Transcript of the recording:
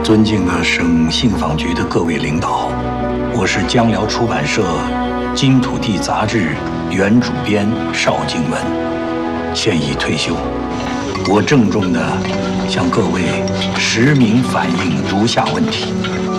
尊敬的省信访局的各位领导，我是江辽出版社《金土地》杂志原主编邵静文，现已退休。我郑重地向各位实名反映如下问题：